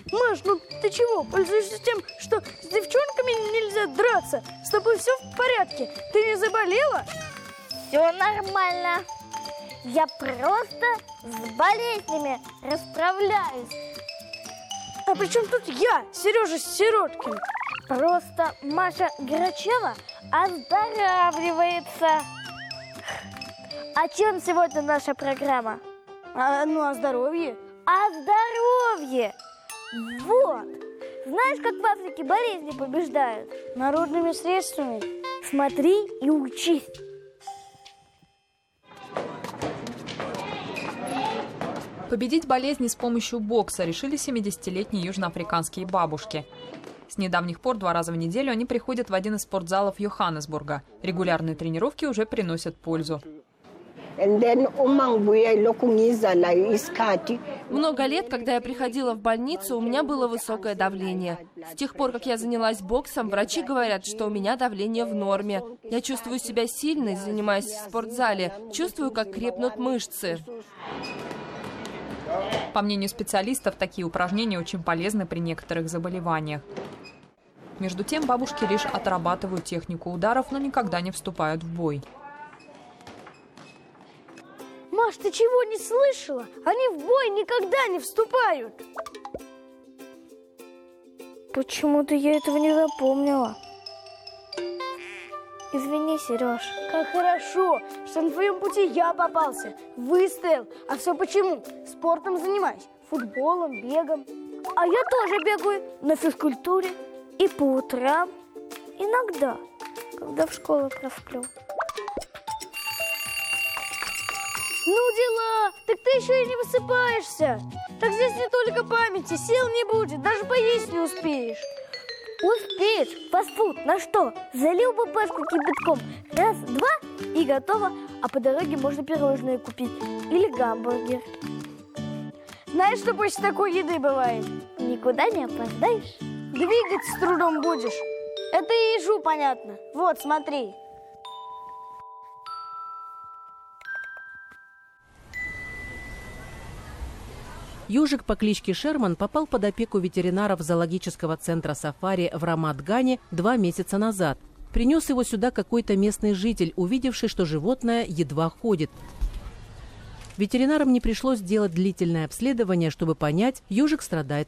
Маш, ну ты чего? Пользуешься тем, что с девчонками нельзя драться? С тобой все в порядке? Ты не заболела? Все нормально. Я просто с болезнями расправляюсь. А при чем тут я, Сережа Сироткин? Просто Маша Грачева оздоравливается. О чем сегодня наша программа? О здоровье. О здоровье! Вот! Знаешь, как в Африке болезни побеждают? Народными средствами. Смотри и учись. Победить болезни с помощью бокса решили 70-летние южноафриканские бабушки. С недавних пор 2 раза в неделю они приходят в один из спортзалов Йоханнесбурга. Регулярные тренировки уже приносят пользу. Много лет, когда я приходила в больницу, у меня было высокое давление. С тех пор, как я занялась боксом, врачи говорят, что у меня давление в норме. Я чувствую себя сильной, занимаясь в спортзале. Чувствую, как крепнут мышцы. По мнению специалистов, такие упражнения очень полезны при некоторых заболеваниях. Между тем, бабушки лишь отрабатывают технику ударов, но никогда не вступают в бой. Маш, ты чего не слышала? Они в бой никогда не вступают. Почему-то я этого не запомнила. Извини, Сереж. Как хорошо, что на твоем пути я попался. Выстоял. А все почему? Спортом занимаюсь. Футболом, бегом. А я тоже бегаю на физкультуре. И по утрам. Иногда, когда в школу просплю. Ну дела, так ты еще и не высыпаешься. Так здесь не только памяти, сил не будет, даже поесть не успеешь. Успеешь. Фастфуд на что? Залил бупашку кипятком. Раз, два и готово. А по дороге можно пирожные купить. Или гамбургер. Знаешь, что после такой еды бывает? Никуда не опоздаешь. Двигаться с трудом будешь. Это и ежу понятно. Вот, смотри. Ежик по кличке Шерман попал под опеку ветеринаров зоологического центра «Сафари» в Рамат-Гане 2 месяца назад. Принес его сюда какой-то местный житель, увидевший, что животное едва ходит. Ветеринарам не пришлось делать длительное обследование, чтобы понять, ежик страдает